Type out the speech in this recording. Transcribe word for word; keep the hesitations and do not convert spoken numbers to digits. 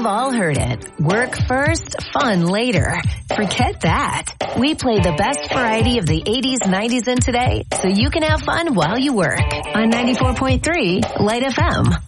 We've all heard it. Work first, fun later. Forget that. We play the best variety of the eighties, nineties, and today so you can have fun while you work. On ninety-four point three Light F M.